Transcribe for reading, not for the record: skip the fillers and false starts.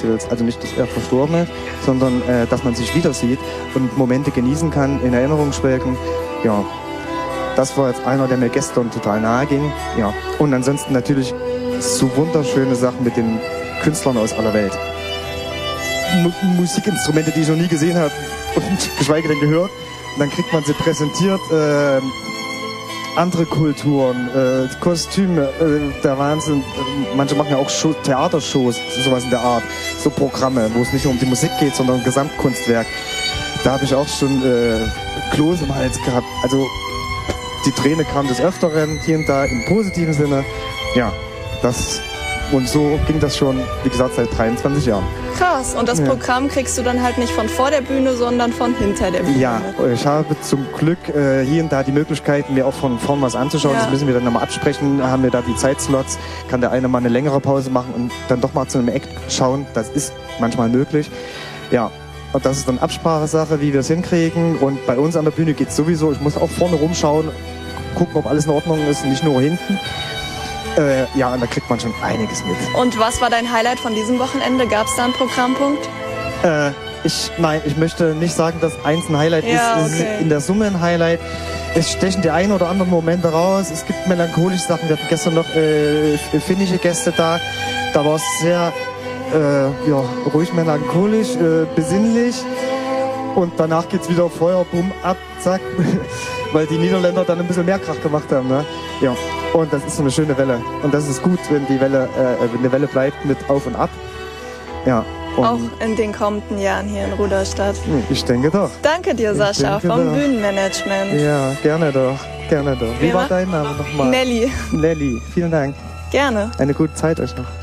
Festivals. Also nicht das Verstorbene, sondern dass man sich wieder sieht und Momente genießen kann, in Erinnerung schwelgen. Ja, das war jetzt einer, der mir gestern total nahe ging. Ja. Und ansonsten natürlich so wunderschöne Sachen mit den Künstlern aus aller Welt. Musikinstrumente, die ich noch nie gesehen habe und geschweige denn gehört. Und dann kriegt man sie präsentiert. Andere Kulturen, Kostüme, der Wahnsinn. Manche machen ja auch Theatershows, sowas in der Art. So Programme, wo es nicht nur um die Musik geht, sondern um Gesamtkunstwerk. Da habe ich auch schon Kloß im Hals gehabt. Also die Träne kam des Öfteren, hier und da im positiven Sinne. Ja, und so ging das schon, wie gesagt, seit 23 Jahren. Krass. Und das Programm kriegst du dann halt nicht von vor der Bühne, sondern von hinter der Bühne. Ja, ich habe zum Glück hier und da die Möglichkeit, mir auch von vorn was anzuschauen. Das müssen wir dann nochmal absprechen. Haben wir da die Zeitslots, kann der eine mal eine längere Pause machen und dann doch mal zu einem Act schauen. Das ist manchmal möglich. Ja, und das ist dann Absprachesache, wie wir es hinkriegen. Und bei uns an der Bühne geht es sowieso. Ich muss auch vorne rumschauen, gucken, ob alles in Ordnung ist, nicht nur hinten. Ja, und da kriegt man schon einiges mit. Und was war dein Highlight von diesem Wochenende? Gab es da einen Programmpunkt? Nein, ich möchte nicht sagen, dass eins ein Highlight ist. Es ist in der Summe ein Highlight. Es stechen die ein oder anderen Momente raus. Es gibt melancholische Sachen. Wir hatten gestern noch finnische Gäste da. Da war es sehr ruhig melancholisch, besinnlich. Und danach geht's wieder Feuer, bumm, ab, zack. Weil die Niederländer dann ein bisschen mehr Krach gemacht haben. Ne? Ja. Und das ist so eine schöne Welle. Und das ist gut, wenn die Welle, wenn eine Welle bleibt mit Auf und Ab. Ja. Und auch in den kommenden Jahren hier in Rudolstadt. Ich denke doch. Danke dir, Sascha, vom Bühnenmanagement. Ja, gerne doch. Gerne doch. Wie war dein Name nochmal? Nelly. Nelly, vielen Dank. Gerne. Eine gute Zeit euch noch.